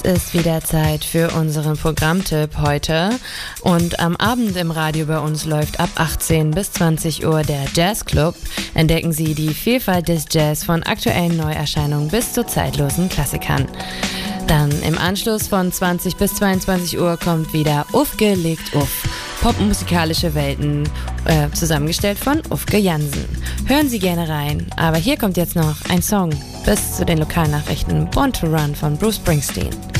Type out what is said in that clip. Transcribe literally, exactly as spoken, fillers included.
Ist wieder Zeit für unseren Programmtipp heute und am Abend im Radio bei uns läuft ab achtzehn bis zwanzig Uhr der Jazzclub. Entdecken Sie die Vielfalt des Jazz von aktuellen Neuerscheinungen bis zu zeitlosen Klassikern. Dann im Anschluss von zwanzig bis zweiundzwanzig Uhr kommt wieder Ufke legt Uff. Popmusikalische Welten, äh, zusammengestellt von Ufke Jansen. Hören Sie gerne rein, aber hier kommt jetzt noch ein Song bis zu den Lokalnachrichten Born to Run von Bruce Springsteen.